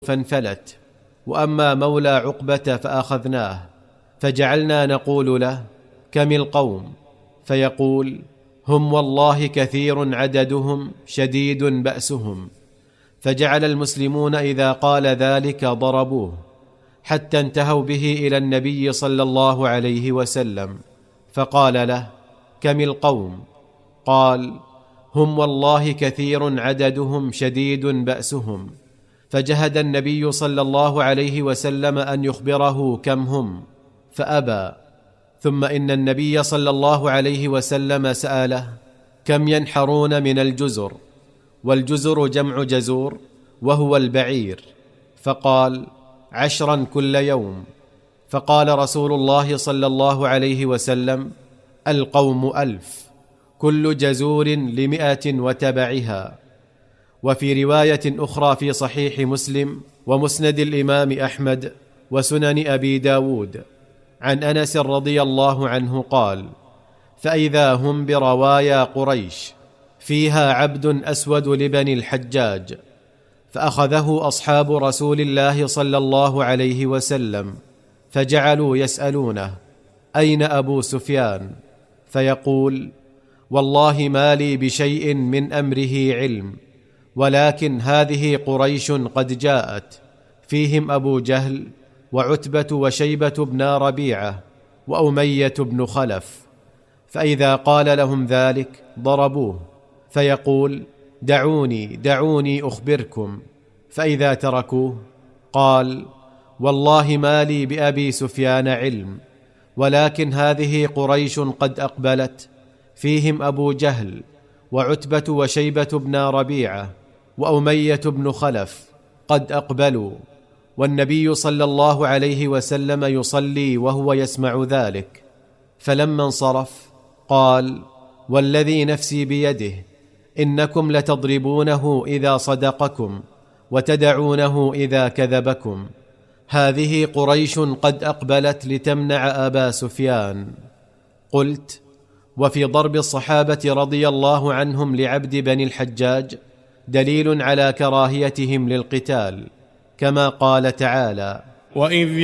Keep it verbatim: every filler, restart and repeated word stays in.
فانفلت، وأما مولى عقبة فأخذناه، فجعلنا نقول له: كم القوم؟ فيقول: هم والله كثير عددهم شديد بأسهم. فجعل المسلمون إذا قال ذلك ضربوه، حتى انتهوا به إلى النبي صلى الله عليه وسلم، فقال له: كم القوم؟ قال: هم والله كثير عددهم شديد بأسهم. فجهد النبي صلى الله عليه وسلم أن يخبره كم هم، فأبى. ثم إن النبي صلى الله عليه وسلم سأله: كم ينحرون من الجزر؟ والجزر جمع جزور، وهو البعير. فقال: عشرا كل يوم. فقال رسول الله صلى الله عليه وسلم: القوم ألف، كل جزور لمئة وتبعها. وفي رواية أخرى في صحيح مسلم ومسند الإمام أحمد وسنن أبي داود عن أنس رضي الله عنه قال: فإذا هم بروايا قريش فيها عبد أسود لبني الحجاج، فأخذه أصحاب رسول الله صلى الله عليه وسلم، فجعلوا يسألونه: أين أبو سفيان؟ فيقول: والله ما لي بشيء من أمره علم، ولكن هذه قريش قد جاءت، فيهم أبو جهل وعتبة وشيبة بن ربيعة وأمية بن خلف. فإذا قال لهم ذلك ضربوه، فيقول: دعوني دعوني أخبركم. فإذا تركوه قال: والله ما لي بأبي سفيان علم، ولكن هذه قريش قد أقبلت، فيهم أبو جهل وعتبة وشيبة بن ربيعة وأمية بن خلف قد أقبلوا، والنبي صلى الله عليه وسلم يصلي وهو يسمع ذلك. فلما انصرف قال: والذي نفسي بيده إنكم لتضربونه إذا صدقكم وتدعونه إذا كذبكم. هذه قريش قد أقبلت لتمنع أبا سفيان. قلت: وفي ضرب الصحابة رضي الله عنهم لعبد بني الحجاج دليل على كراهيتهم للقتال، كما قال تعالى: وإذ